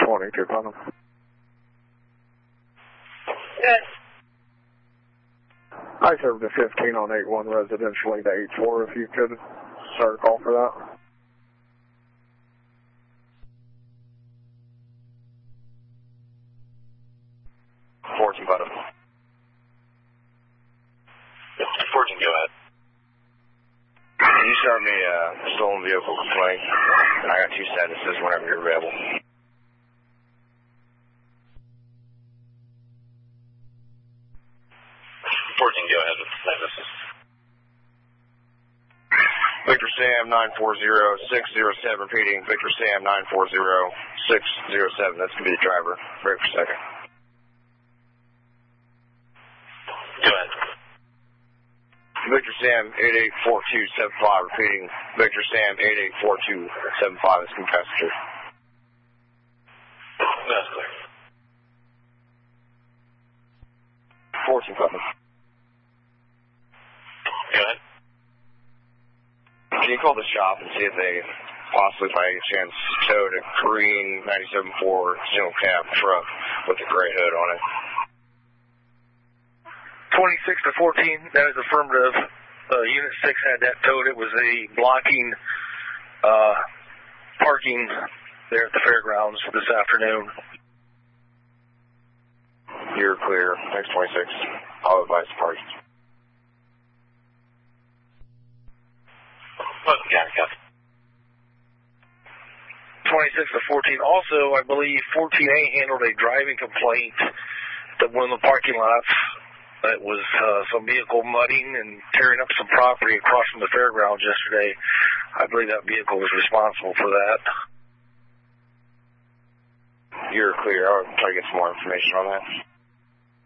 22 Putnam. Good. I served a 15 on 8-1 residentially to 8-4 if you could start a call for that. Fortune Putnam. 14, go ahead. Can you start me a stolen vehicle complaint? And I got 2 statuses whenever you're available. 14, go ahead with the statuses. Victor Sam 940-607, repeating. Victor Sam 940-607. That's going to be the driver. Break for a second. Go ahead. Victor Sam 884275, repeating. Victor Sam 884275, that's going to be passenger. That's clear. 14 Putnam. Go ahead. Can you call the shop and see if they possibly, by any chance, towed a green 97.4 single cab truck with a gray hood on it? 26 to 14, that is affirmative. Unit 6 had that towed. It was a blocking parking there at the fairgrounds this afternoon. You're clear. Next 26. I'll advise the parties. Got it. 26 to 14. Also, I believe 14A handled a driving complaint at one of the parking lots. It was some vehicle mudding and tearing up some property across from the fairgrounds yesterday. I believe that vehicle was responsible for that. You're clear. I'll try to get some more information on that.